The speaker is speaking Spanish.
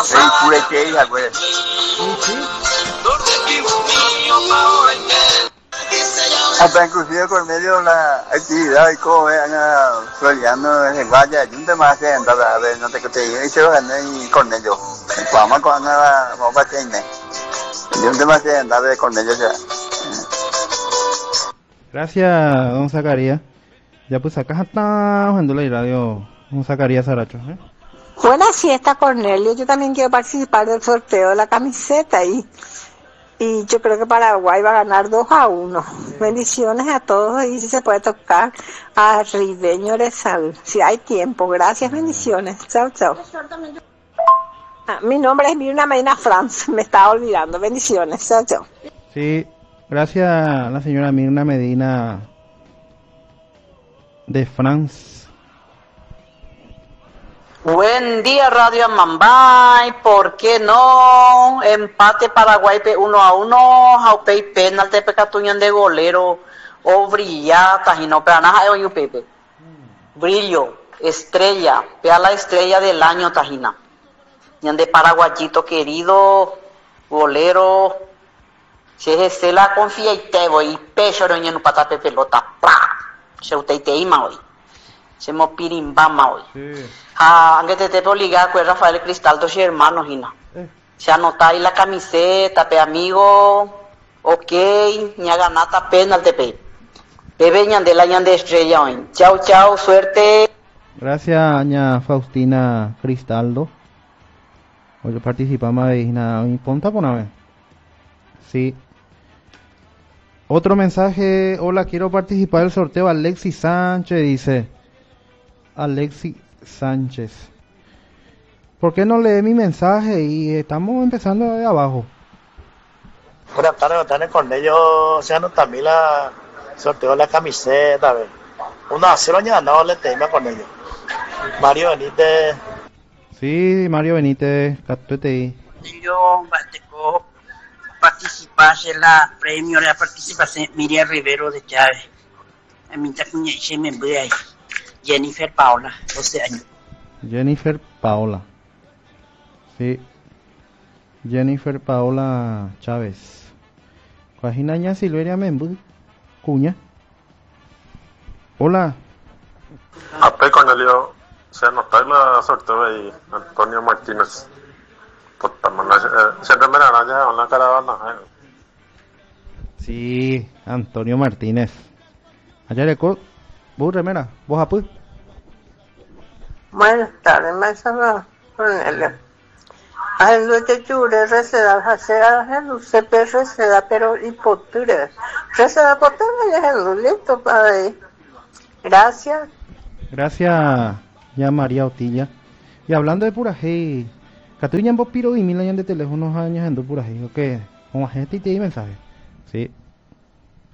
El pure que hija, pues. Sí, sí. Hasta inclusive Cornelio la actividad y cómo vean soleando en Vaya, y un tema que anda a ver, no te que te digo, y se lo gané y Cornelio. Vamos con la vamos a tener. Y un tema que anda a ver Cornelio ya. Gracias, don Zacarías. Ya pues acá está jugando la radio, don Zacarías Saracho. Buena fiesta, Cornelio. Yo también quiero participar del sorteo de la camiseta y yo creo que Paraguay va a ganar 2-1. Bendiciones a todos y si se puede tocar a Ribeño Rezal. Si hay tiempo. Gracias, bendiciones. Chao, chao. Mi nombre es Mirna Medina Franz. Me estaba olvidando. Bendiciones. Chao, chao. Sí, gracias a la señora Mirna Medina de France. Buen día, Radio Mambay. ¿Por qué no? Empate Paraguay 1-1. Jaupei penalti pecatuñan de golero. O brillata y no para nada de Pepe. Brillo, estrella, vea la estrella del año, Tajina. Ñan de paraguayito querido, golero. Si es la confía y te voy, pecho no patape pelota. Se usted te ima hoy. Se mo pirimbama hoy. Sí. Aunque te puedo ligar con Rafael Cristaldo y hermanos, Gina. Se anota ahí la camiseta, pe amigo. Ok, ña ganata penal te pe. Bebe ñandela ñande estrella hoy. Chao, chao, suerte. Gracias, ña Faustina Cristaldo. Hoy participamos de Gina. Ponta por una vez. Sí. Otro mensaje. Hola, quiero participar del sorteo. Alexis Sánchez dice. Alexis Sánchez. ¿Por qué no lee mi mensaje? Y estamos empezando de abajo. Buenas tardes, con ellos se anota también la sorteo de la camiseta, a ver. 1-0 ya no le tema con ellos. Mario Benítez. Sí, Mario Benítez, captuete. Yo tengo participar en la premio de la participación Miriam Rivero de Chávez. A mí también se me voy ahí. Jennifer Paola, 12 años. Jennifer Paola. Sí. Jennifer Paola Chávez. Cuajinaña Silveria Membu. Cuña. Hola. Ape Cornelio, se anota la sorteo ahí, Antonio Martínez. Siempre me la raya en la caravana. Sí, Antonio Martínez. Allá le burre, mira, vos apu. Buenas tardes, maestra Cornelio. A él lo que chure receda, a él se pe receda, pero hipotura. Receda por todo el listo para ahí. Gracias. Gracias, ya María Otilla. Y hablando de Purajé, Catuña en vos piro y mil años de teléfonos años en Purajé, ¿ok? Como gente y te di mensaje. Sí.